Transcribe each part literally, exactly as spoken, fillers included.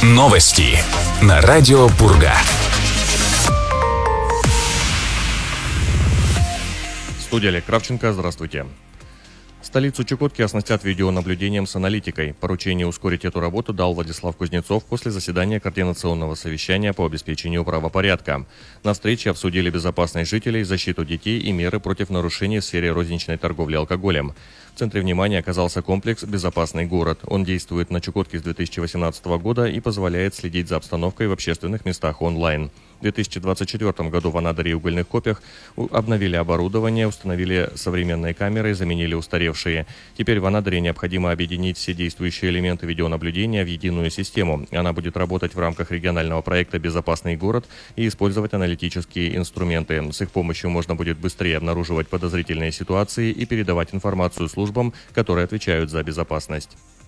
Новости на радио Пурга. Студия Олег Кравченко. Здравствуйте. Столицу Чукотки оснастят видеонаблюдением с аналитикой. Поручение ускорить эту работу дал Владислав Кузнецов после заседания координационного совещания по обеспечению правопорядка. На встрече обсудили безопасность жителей, защиту детей и меры против нарушений в сфере розничной торговли алкоголем. В центре внимания оказался комплекс «Безопасный город». Он действует на Чукотке с две тысячи восемнадцатого года и позволяет следить за обстановкой в общественных местах онлайн. В две тысячи двадцать четвёртом году в Анадыре и Угольных Копьях обновили оборудование, установили современные камеры и заменили устаревшие. Теперь в Анадыре необходимо объединить все действующие элементы видеонаблюдения в единую систему. Она будет работать в рамках регионального проекта «Безопасный город» и использовать аналитические инструменты. С их помощью можно будет быстрее обнаруживать подозрительные ситуации и передавать информацию службам, которые отвечают за безопасность.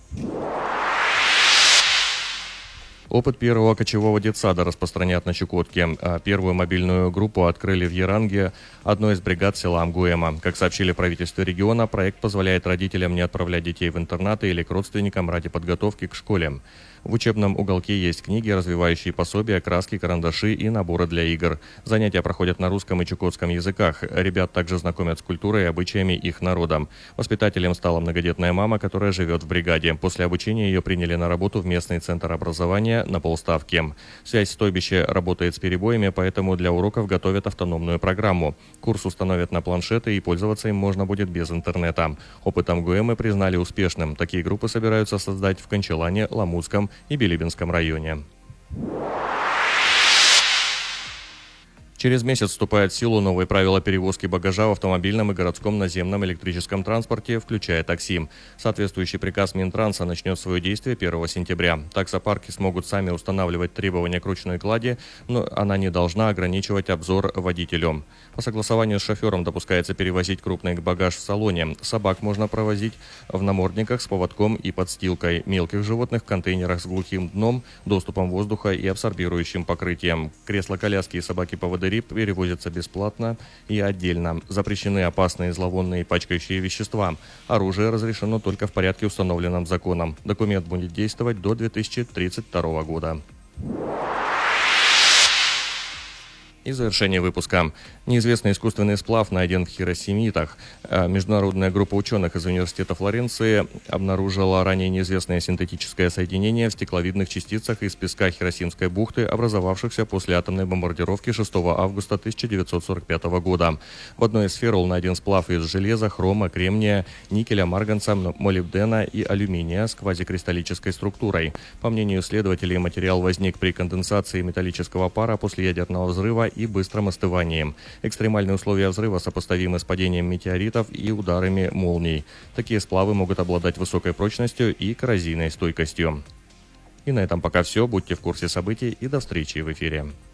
Опыт первого кочевого детсада распространят на Чукотке. Первую мобильную группу открыли в Яранге, одной из бригад села Амгуэма. Как сообщили в правительстве региона, проект позволяет родителям не отправлять детей в интернаты или к родственникам ради подготовки к школе. В учебном уголке есть книги, развивающие пособия, краски, карандаши и наборы для игр. Занятия проходят на русском и чукотском языках. Ребят также знакомят с культурой и обычаями их народа. Воспитателем стала многодетная мама, которая живет в бригаде. После обучения ее приняли на работу в местный центр образования на полставки. Связь в стойбище работает с перебоями, поэтому для уроков готовят автономную программу. Курс установят на планшеты, и пользоваться им можно будет без интернета. Опыт Амгуэмы признали успешным. Такие группы собираются создать в Кончалане, Ламутском и Билибинском районе. Через месяц вступают в силу новые правила перевозки багажа в автомобильном и городском наземном электрическом транспорте, включая такси. Соответствующий приказ Минтранса начнет свое действие первого сентября. Таксопарки смогут сами устанавливать требования к ручной клади, но она не должна ограничивать обзор водителю. По согласованию с шофером допускается перевозить крупный багаж в салоне. Собак можно провозить в намордниках с поводком и подстилкой. Мелких животных в контейнерах с глухим дном, доступом воздуха и абсорбирующим покрытием. Кресла-коляски и собаки-поводыри перевозятся бесплатно и отдельно. Запрещены опасные, зловонные и пачкающие вещества. Оружие разрешено только в порядке, установленном законом. Документ будет действовать до две тысячи тридцать второго года. И завершение выпуска. Неизвестный искусственный сплав найден в Хиросимитах. Международная группа ученых из университета Флоренции обнаружила ранее неизвестное синтетическое соединение в стекловидных частицах из песка Хиросимской бухты, образовавшихся после атомной бомбардировки шестого августа тысяча девятьсот сорок пятого года. В одной из сферул найден сплав из железа, хрома, кремния, никеля, марганца, молибдена и алюминия с квазикристаллической структурой. По мнению исследователей, материал возник при конденсации металлического пара после ядерного взрыва и быстрым остыванием. Экстремальные условия взрыва сопоставимы с падением метеоритов и ударами молний. Такие сплавы могут обладать высокой прочностью и коррозийной стойкостью. И на этом пока все. Будьте в курсе событий и до встречи в эфире.